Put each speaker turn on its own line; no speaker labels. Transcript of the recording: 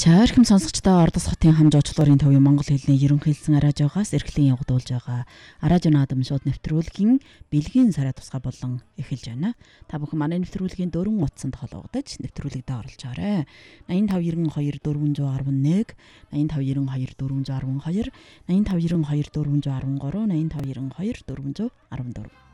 За орхим сонсогчдоо Ордос хотын хамж очлуурын төвийн монгол хэлний ерөнхий хэлсэн радиогоос эрхлэн явагдуулж байгаа радио наадам шууд нэвтрүүлгийн бэлгийн сараа тусгай болон эхэлж байна. Та бүхэн манай нэвтрүүлгийн 4 утсанд холбогдож нэвтрүүлэгт оролцоорой. 8592 411 8592 412 8592 413 8592 414